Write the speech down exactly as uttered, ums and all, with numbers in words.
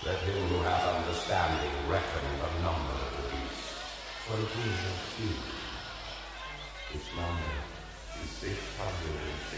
Let him who hath understanding reckon the number of the beast, for it is a few.